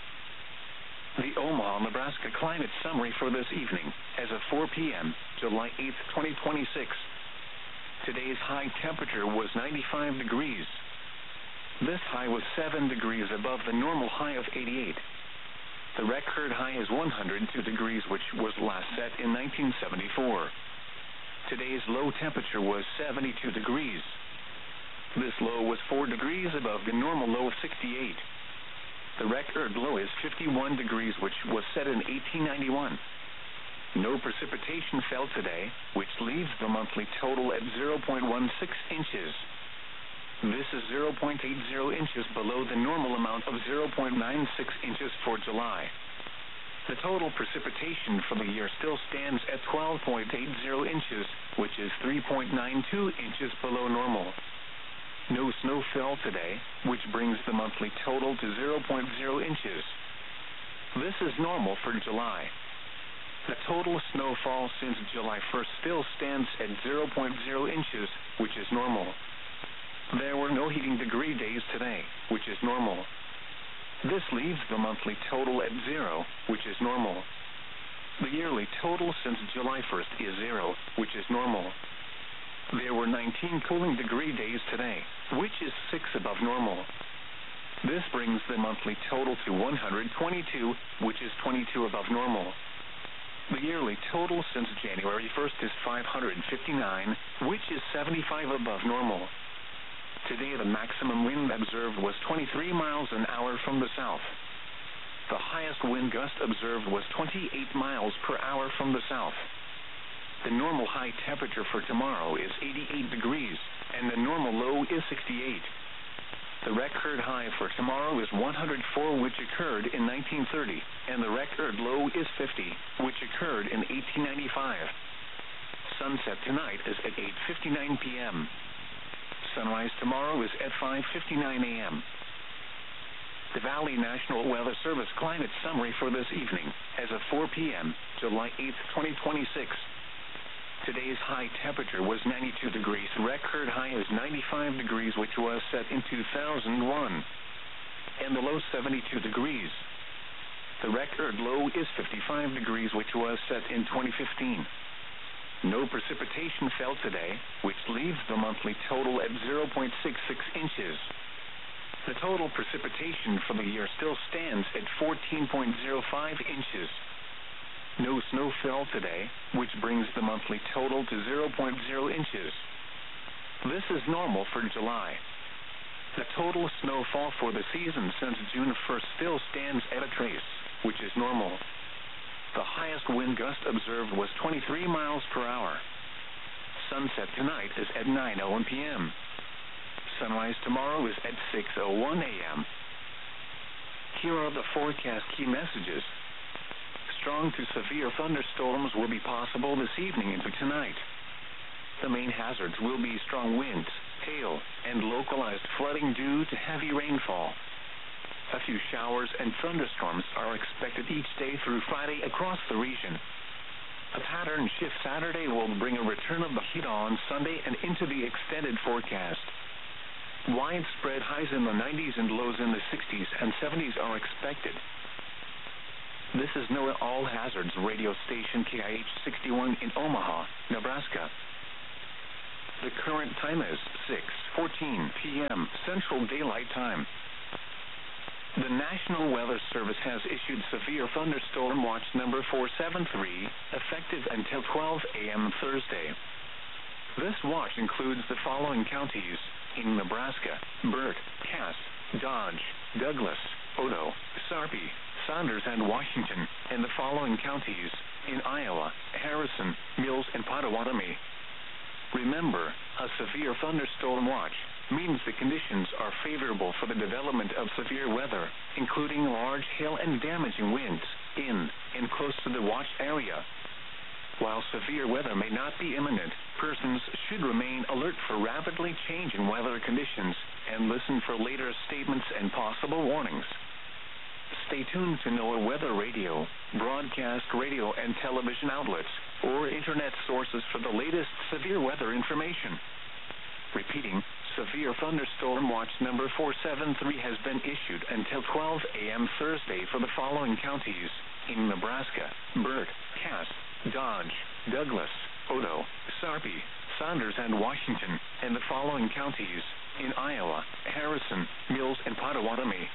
The Omaha, Nebraska climate summary for this evening, as of four p.m., July eighth, twenty twenty-six. Today's high temperature was ninety-five degrees. This high was seven degrees above the normal high of eighty-eight. The record high is one hundred two degrees, which was last set in nineteen seventy-four. Today's low temperature was seventy-two degrees. This low was four degrees above the normal low of sixty-eight. The record low is fifty-one degrees, which was set in eighteen ninety-one. No precipitation fell today, which leaves the monthly total at zero point one six inches. This is zero point eight zero inches below the normal amount of zero point nine six inches for July. The total precipitation for the year still stands at twelve point eight zero inches, which is three point nine two inches below normal. No snow fell today, which brings the monthly total to zero point zero inches. This is normal for July. The total snowfall since July first still stands at zero point zero inches, which is normal. There were no heating degree days today, which is normal. This leaves the monthly total at zero, which is normal. The yearly total since July first is zero, which is normal. There were nineteen cooling degree days today, which is six above normal. This brings the monthly total to one hundred twenty-two, which is twenty-two above normal. The yearly total since January first is five hundred fifty-nine, which is seventy-five above normal. Today the maximum wind observed was twenty-three miles an hour from the south. The highest wind gust observed was twenty-eight miles per hour from the south. The normal high temperature for tomorrow is eighty-eight degrees, and the normal low is sixty-eight. The record high for tomorrow is one hundred four, which occurred in nineteen thirty, and the record low is fifty, which occurred in eighteen ninety-five. Sunset tonight is at eight fifty-nine p.m. Sunrise tomorrow is at five fifty-nine a.m. The Valley National Weather Service climate summary for this evening, as of four p.m., July eighth, twenty twenty-six. Today's high temperature was ninety-two degrees. Record high is ninety-five degrees, which was set in two thousand one. And the low seventy-two degrees. The record low is fifty-five degrees, which was set in twenty fifteen. No precipitation fell today, which leaves the monthly total at zero point six six inches. The total precipitation for the year still stands at fourteen point zero five inches. No snow fell today, which brings the monthly total to zero point zero inches. This is normal for July. The total snowfall for the season since June first still stands at a trace, which is normal. The highest wind gust observed was twenty-three miles per hour. Sunset tonight is at nine oh one p.m. Sunrise tomorrow is at six oh one a.m. Here are the forecast key messages. Strong to severe thunderstorms will be possible this evening into tonight. The main hazards will be strong winds, hail, and localized flooding due to heavy rainfall. A few showers and thunderstorms are expected each day through Friday across the region. A pattern shift Saturday will bring a return of the heat on Sunday and into the extended forecast. Widespread highs in the nineties and lows in the sixties and seventies are expected. This is NOAA All Hazards radio station K I H sixty-one in Omaha, Nebraska. The current time is six fourteen p.m. Central Daylight Time. The National Weather Service has issued severe thunderstorm watch number four seven three, effective until twelve a.m. Thursday. This watch includes the following counties in Nebraska: Burt, Cass, Dodge, Douglas, Odo, Sarpy, Saunders, and Washington, and the following counties in Iowa: Harrison, Mills, and Potawatomi. Remember, a severe thunderstorm watch means the conditions are favorable for the development of severe weather, including large hail and damaging winds in and close to the watched area. While severe weather may not be imminent, persons should remain alert for rapidly changing weather conditions and listen for later statements and possible warnings. Stay tuned to NOAA Weather Radio, broadcast radio and television outlets, or internet sources for the latest severe weather information. Repeating, severe thunderstorm watch number four seven three has been issued until twelve a.m. Thursday for the following counties in Nebraska: Burt, Cass, Dodge, Douglas, Odo, Sarpy, Saunders, and Washington, and the following counties in Iowa: Harrison, Mills, and Potawatomi.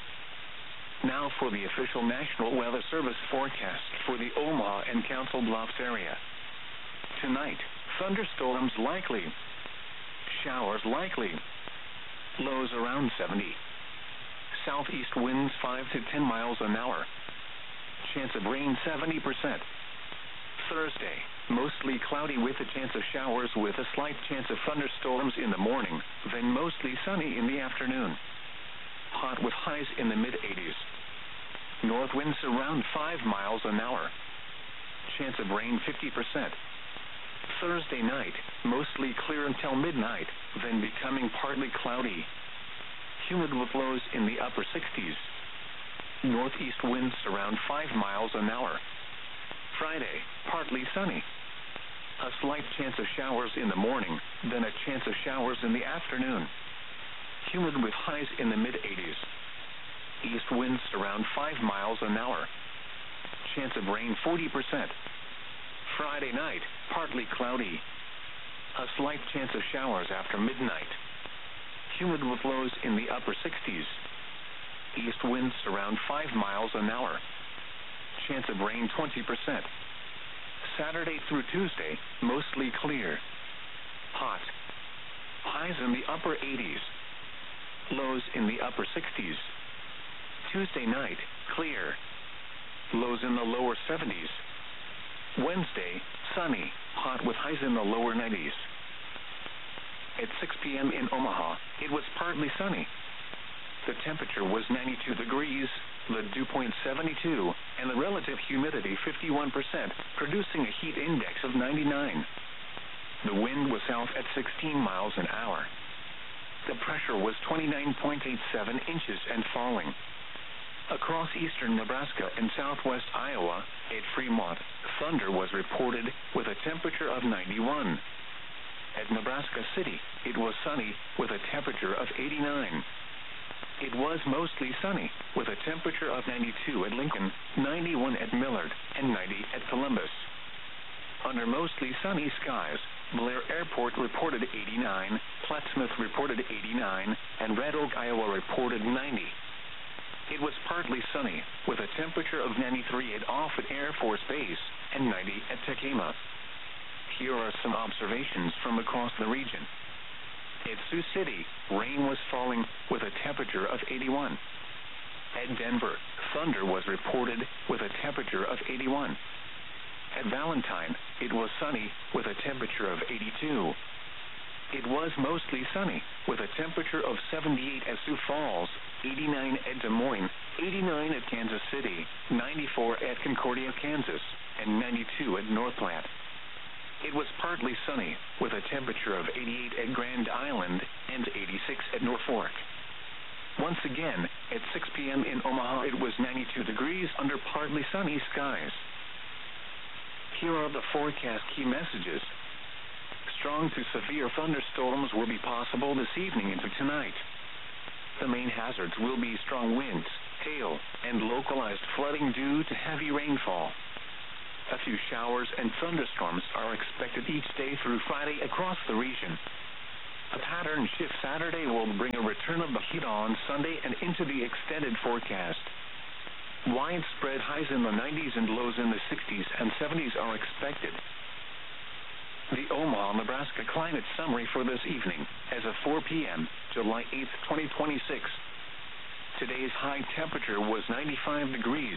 Now for the official National Weather Service forecast for the Omaha and Council Bluffs area. Tonight, thunderstorms likely. Showers likely. Lows around seventy. Southeast winds five to ten miles an hour. Chance of rain seventy percent. Thursday, mostly cloudy with a chance of showers with a slight chance of thunderstorms in the morning, then mostly sunny in the afternoon. Hot with highs in the mid-eighties. North winds around five miles an hour. Chance of rain fifty percent. Thursday night, mostly clear until midnight, then becoming partly cloudy. Humid with lows in the upper sixties. Northeast winds around five miles an hour. Friday, partly sunny. A slight chance of showers in the morning, then a chance of showers in the afternoon. Humid with highs in the mid-eighties. East winds around five miles an hour. Chance of rain forty percent. Friday night, partly cloudy. A slight chance of showers after midnight. Humid with lows in the upper sixties. East winds around five miles an hour. Chance of rain twenty percent. Saturday through Tuesday, mostly clear. Hot. Highs in the upper eighties. Lows in the upper sixties. Tuesday night, clear. Lows in the lower seventies. Wednesday, sunny, hot with highs in the lower nineties. At six p.m. in Omaha, it was partly sunny. The temperature was ninety-two degrees, the dew point seventy-two, and the relative humidity fifty-one percent, producing a heat index of ninety-nine. The wind was south at sixteen miles an hour. The pressure was twenty-nine point eight seven inches and falling. Across eastern Nebraska and southwest Iowa, at Fremont, thunder was reported with a temperature of ninety-one. At Nebraska City, it was sunny with a temperature of eighty-nine. It was mostly sunny with a temperature of ninety-two at Lincoln, ninety-one at Millard, and ninety at Columbus. Under mostly sunny skies, Blair Airport reported eighty-nine, Plattsmouth reported eighty-nine, and Red Oak, Iowa reported ninety. It was partly sunny with a temperature of ninety-three at Offutt Air Force Base and ninety at Tekema. Here are some observations from across the region. At Sioux City, rain was falling with a temperature of eighty-one. At Denver, thunder was reported with a temperature of eighty-one. At Valentine, it was sunny with a temperature of eighty-two. It was mostly sunny with a temperature of seventy-eight at Sioux Falls, eighty-nine at Des Moines, eighty-nine at Kansas City, ninety-four at Concordia, Kansas, and ninety-two at North Platte. It was partly sunny with a temperature of eighty-eight at Grand Island and eighty-six at Norfolk. Once again, at six p.m. in Omaha, it was ninety-two degrees under partly sunny skies. Here are the forecast key messages. strong to severe thunderstorms will be possible this evening into tonight. The main hazards will be strong winds, hail, and localized flooding due to heavy rainfall. A few showers and thunderstorms are expected each day through Friday across the region. A pattern shift Saturday will bring a return of the heat on Sunday and into the extended forecast. Widespread highs in the nineties and lows in the sixties and seventies are expected. The Omaha, Nebraska climate summary for this evening as of four p.m., July eighth, twenty twenty-six. Today's high temperature was ninety-five degrees.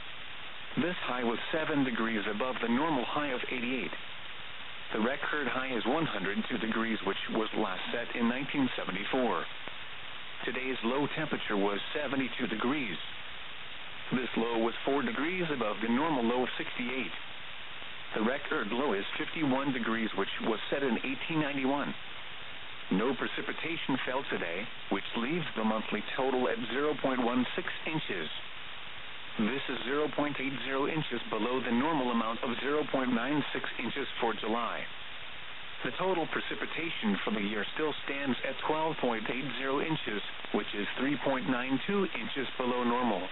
This high was seven degrees above the normal high of eighty-eight. The record high is one hundred two degrees, which was last set in nineteen seventy-four. Today's low temperature was seventy-two degrees. This low was four degrees above the normal low of sixty-eight. The record low is fifty-one degrees, which was set in eighteen ninety-one. No precipitation fell today, which leaves the monthly total at zero point one six inches. This is zero point eight zero inches below the normal amount of zero point nine six inches for July. The total precipitation for the year still stands at twelve point eight zero inches, which is three point nine two inches below normal.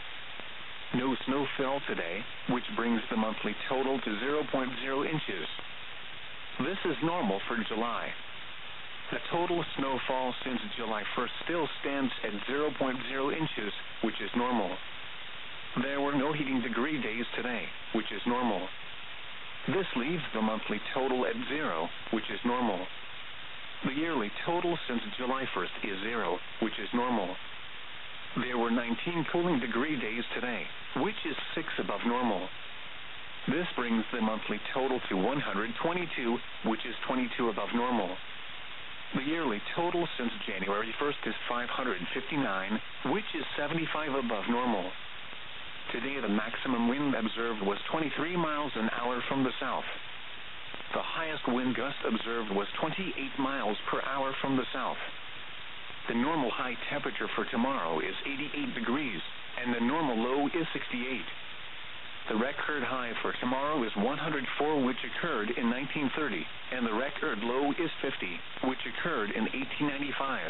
No snow fell today, which brings the monthly total to zero point zero inches. This is normal for July. The total snowfall since July first still stands at zero point zero inches, which is normal. There were no heating degree days today, which is normal. This leaves the monthly total at zero, which is normal. The yearly total since July first is zero, which is normal. There were nineteen cooling degree days today, which is six above normal. This brings the monthly total to one hundred twenty-two, which is twenty-two above normal. The yearly total since January first is five hundred fifty-nine, which is seventy-five above normal. Today the maximum wind observed was twenty-three miles an hour from the south. The highest wind gust observed was twenty-eight miles per hour from the south. The normal high temperature for tomorrow is eighty-eight degrees, and the normal low is sixty-eight. The record high for tomorrow is one hundred four, which occurred in nineteen thirty, and the record low is fifty, which occurred in eighteen ninety-five.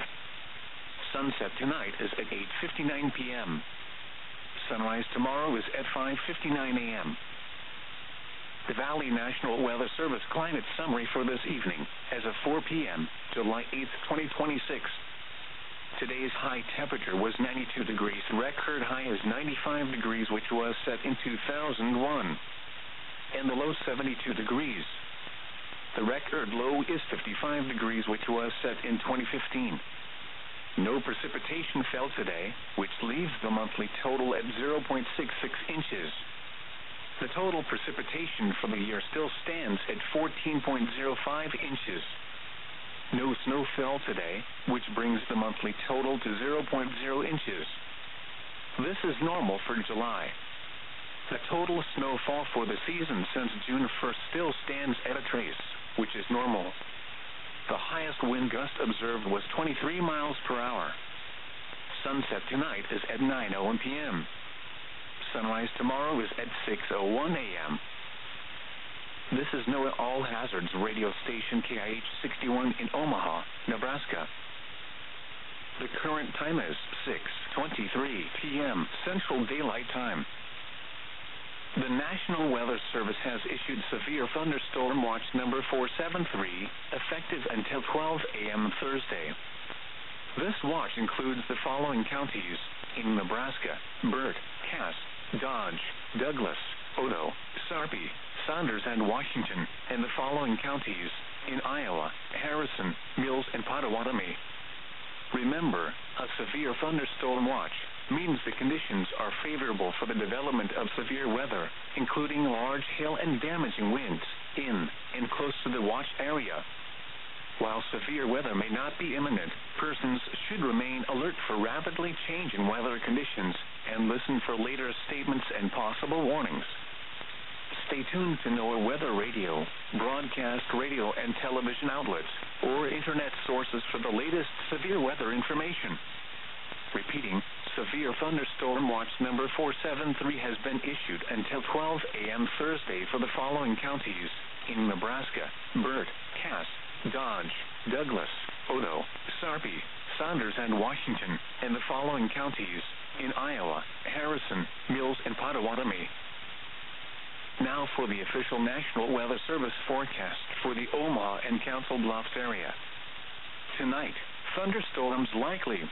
Sunset tonight is at eight fifty-nine p.m. Sunrise tomorrow is at five fifty-nine a.m. The Valley National Weather Service climate summary for this evening as of four p.m., July eighth, twenty twenty-six. Today's high temperature was ninety-two degrees. The record high is ninety-five degrees, which was set in two thousand one. And the low seventy-two degrees. The record low is fifty-five degrees, which was set in twenty fifteen. No precipitation fell today, which leaves the monthly total at zero point six six inches. The total precipitation for the year still stands at fourteen point zero five inches. No snow fell today, which brings the monthly total to zero point zero inches. This is normal for July. The total snowfall for the season since June first still stands at a trace, which is normal. The highest wind gust observed was twenty-three miles per hour. Sunset tonight is at nine oh one p.m. Sunrise tomorrow is at six oh one a.m. This is NOAA All Hazards radio station K I H sixty-one in Omaha, Nebraska. The current time is six twenty-three p.m. Central Daylight Time. The National Weather Service has issued severe thunderstorm watch number four seven three, effective until twelve a.m. Thursday. This watch includes the following counties in Nebraska: Burt, Cass, Dodge, Douglas, Odo, Sarpy, Saunders, and Washington, and the following counties in Iowa: Harrison, Mills, and Pottawatomie. Remember, a severe thunderstorm watch means the conditions are favorable for the development of severe weather, including large hail and damaging winds, in and close to the watch area. While severe weather may not be imminent, persons should remain alert for rapidly changing weather conditions and listen for later statements and possible warnings. Stay tuned to NOAA Weather Radio, broadcast radio and television outlets, or internet sources for the latest severe weather information. Repeating, severe thunderstorm watch number four seven three has been issued until twelve a.m. Thursday for the following counties in Nebraska: Burt, Cass, Dodge, Douglas, Odo, Sarpy, Saunders, and Washington, and the following counties in Iowa: Harrison, Mills, and Pottawatomie. Now for the official National Weather Service forecast for the Omaha and Council Bluffs area. Tonight, thunderstorms likely